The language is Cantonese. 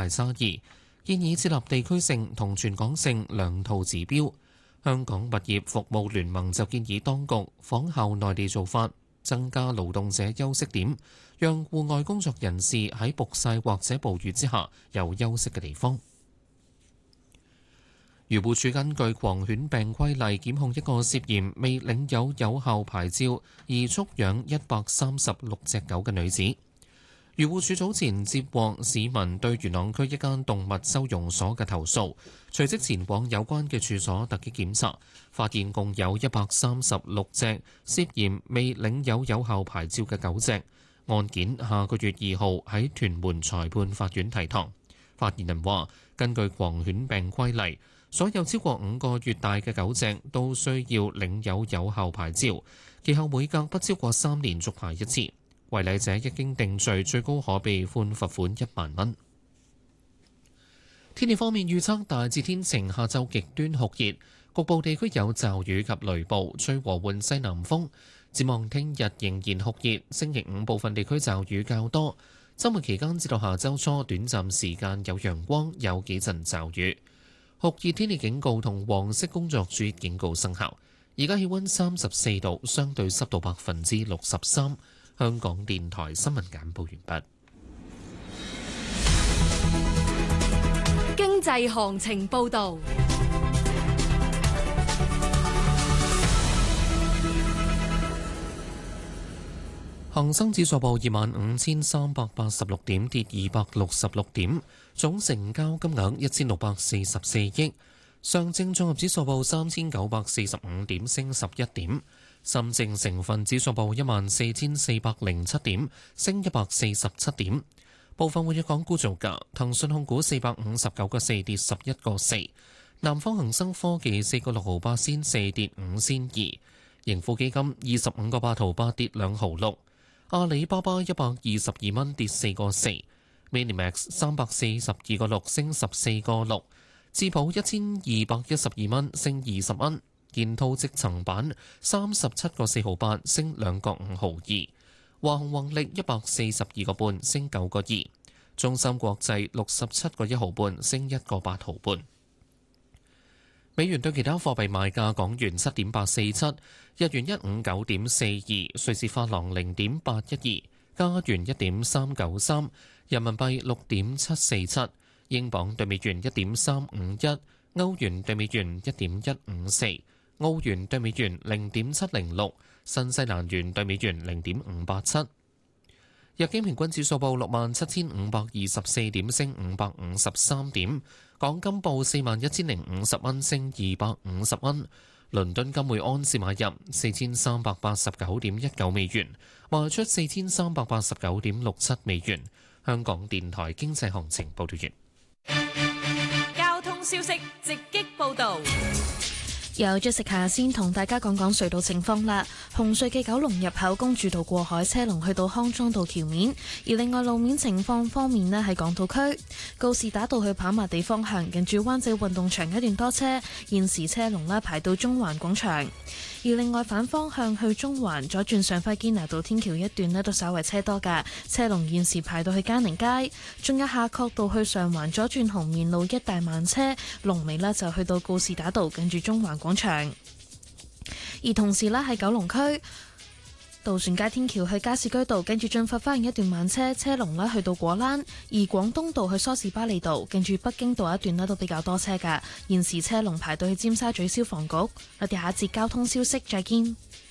大差異，建議設立地區性同全港性兩套指標。香港物業服務聯盟就建議當局仿效內地做法，增加勞動者休息點，讓戶外工作人士喺曝曬或者暴雨之下有休息嘅地方。漁護署根據狂犬病規例檢控一個涉嫌未領有有效牌照而畜養136隻狗嘅女子。漁護署早前接獲市民對元朗區一間動物收容所嘅投訴，隨即前往有關嘅處所突擊檢查，發現共有136隻涉嫌未領有有效牌照嘅狗隻。案件下個月2號喺屯門裁判法院提堂。發言人話：根據狂犬病規例，所有超過5個月大嘅狗隻都需要領有有效牌照，其後每隔不超過3年續牌一次。違例者一經定罪，最高可被判罰款1萬蚊。天氣方面預測大致天晴，下晝極端酷熱，局部地區有驟雨及雷暴，吹和緩西南風。展望聽日仍然酷熱，星期5部分地區驟雨較多。週末期間至到下週初，短暫時間有陽光，有幾陣驟雨。酷熱天氣警告同黃色工作注意警告生效。而家氣溫34度，相對濕度63%。香港電台新聞簡報完畢。 經濟行情報導。 恒生指數報25,386點，跌266點，總成交金額1644億。上證綜合指數報3,945點，升11點。深證成分指數報14,407點，升147點。部分活躍港股造價：騰訊控股459個4跌11個4，南方恒生科技4個6毫8仙4跌5仙2，盈富基金25個8毫8跌2毫6，阿里巴巴122蚊跌4個4，Minimax 342個6升14個6，智保1212蚊升20蚊。建滔積層板37個4毫8升2個5毫2，華虹宏力142個半升9個2，中芯國際67個1毫半升1個8毫半。美元對其他貨幣賣價：港元7.847，日元159.42，瑞士法郎0.812，加元1.393，人民幣6.747，英鎊對美元1.351，歐元對美元1.154。澳元對美元0.706，新西蘭元對美元0.587。日經平均指數報67,524點，升553點。港金報41,050蚊，升250蚊。倫敦金每安士買入4389.19美元，賣出4389.67美元。香港電台經濟行情報道完。 交通消息直擊報導。 有Jessica先同大家講講隧道情況啦。紅隧嘅九龍入口公主道過海車龍去到康莊道橋面，而另外路面情況方面呢，喺港島區告士打道去跑馬地方向，近住灣仔運動場一段多車，現時車龍啦排到中環廣場。而另外反方向去中環左轉上輝堅拿道天橋一段呢，都稍為車多㗎，車龍現時排到去嘉寧街。仲有夏慤道去上環左轉紅棉路一帶慢車，龍尾呢就去到告士打道近住中環廣場。而同時呢，喺九龍區渡船街天橋去加士居道跟住進發花園一段慢車，車龍呢去到果欄。而廣東道去梳士巴利道跟住北京道一段呢都比較多車㗎，現時車龍排到去尖沙咀消防局。我哋下一節交通消息再見。